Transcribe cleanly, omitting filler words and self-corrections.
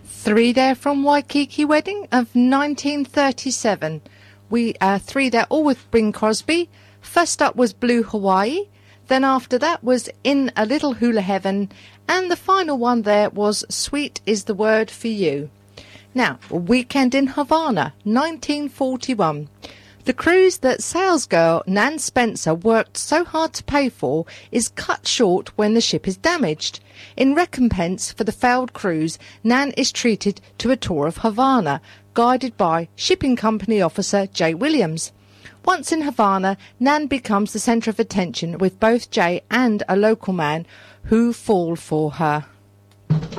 Three there from Waikiki Wedding of 1937. We three there, all with Bing Crosby. First up was Blue Hawaii. Then after that was In a Little Hula Heaven. And the final one there was Sweet is the Word for You. Now, Weekend in Havana, 1941. The cruise that salesgirl Nan Spencer worked so hard to pay for is cut short when the ship is damaged. In recompense for the failed cruise, Nan is treated to a tour of Havana, guided by shipping company officer Jay Williams. Once in Havana, Nan becomes the centre of attention with both Jay and a local man who fall for her.